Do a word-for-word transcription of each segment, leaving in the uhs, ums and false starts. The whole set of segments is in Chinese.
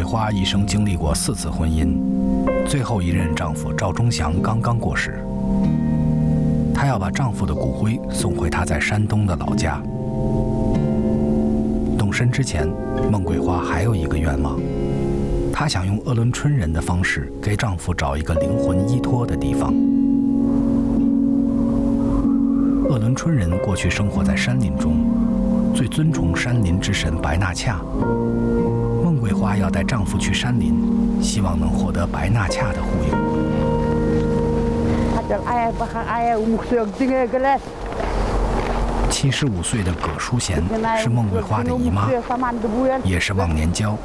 花一生经历过四次婚姻，最后一任丈夫赵忠祥刚刚过世。她要把丈夫的骨灰送回她在山东的老家。动身之前，孟桂花还有一个愿望，她想用鄂伦春人的方式给丈夫找一个灵魂依托的地方。鄂伦春人过去生活在山林中，最尊崇山林之神白纳恰。孟桂花要带丈夫去山林，希望能获得白纳恰的护佑。七十五岁的葛淑贤是孟桂花的姨妈，也是忘年交。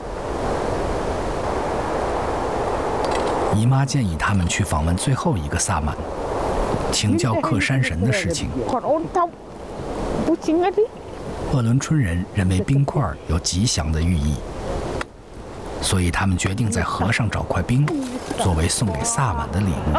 姨妈建议他们去访问最后一个萨满，请教克山神的事情。鄂伦春人认为冰块有吉祥的寓意，所以他们决定在河上找块冰，作为送给萨满的礼物。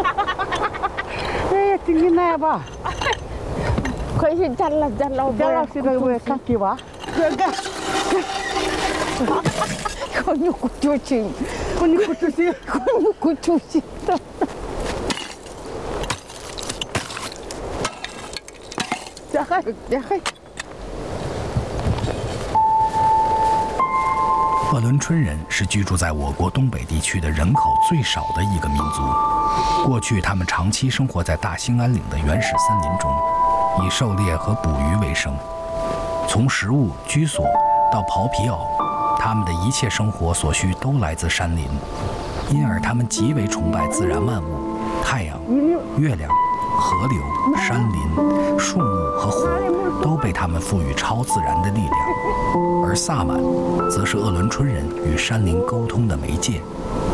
鄂伦春人是居住在我国东北地区的人口最少的一个民族。过去，他们长期生活在大兴安岭的原始森林中，以狩猎和捕鱼为生。从食物、居所到刨皮袄，他们的一切生活所需都来自山林，因而他们极为崇拜自然万物，太阳、月亮、河流、山林、树木和火都被他们赋予超自然的力量。而萨满则是鄂伦春人与山林沟通的媒介。